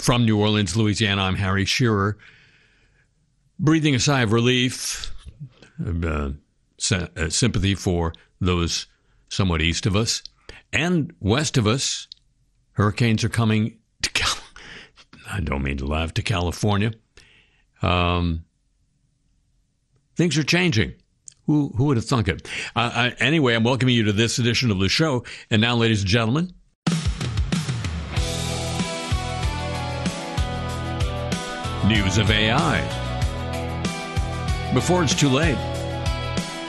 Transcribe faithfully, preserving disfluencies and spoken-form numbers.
From New Orleans, Louisiana, I'm Harry Shearer. Breathing a sigh of relief, uh, sy- uh, sympathy for those somewhat east of us and west of us. Hurricanes are coming to Cal- I don't mean to laugh, to California. Um, things are changing. Who who would have thunk it? Uh, I, anyway, I'm welcoming you to this edition of the show. And now, ladies and gentlemen, news of A I. Before it's too late.